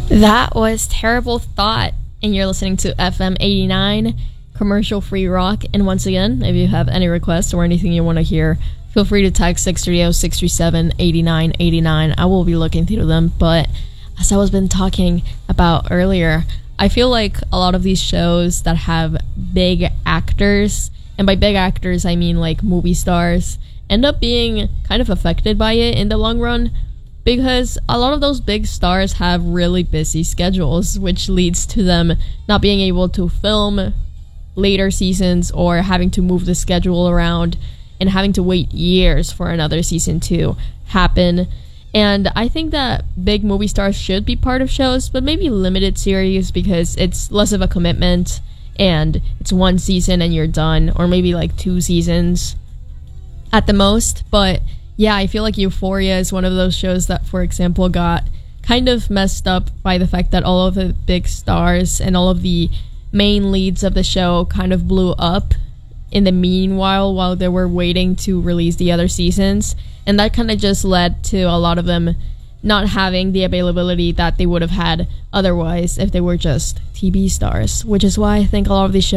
That was Terrible Thought, and you're listening to FM 89, commercial free rock. And once again, if you have any requests or anything you want to hear, feel free to text 630-637-8989. I will be looking through them. But as I was been talking about earlier, I feel like a lot of these shows that have big actors, and by big actors I mean like movie stars, end up being kind of affected by it in the long run, because a lot of those big stars have really busy schedules, which leads to them not being able to film later seasons or having to move the schedule around and having to wait years for another season to happen. And I think that big movie stars should be part of shows, but maybe limited series, because it's less of a commitment and it's one season and you're done, or maybe like 2 seasons at the most. But yeah, I feel like Euphoria is one of those shows that, for example, got kind of messed up by the fact that all of the big stars and all of the main leads of the show kind of blew up in the meanwhile while they were waiting to release the other seasons. And that kind of just led to a lot of them not having the availability that they would have had otherwise if they were just TV stars, which is why I think a lot of these shows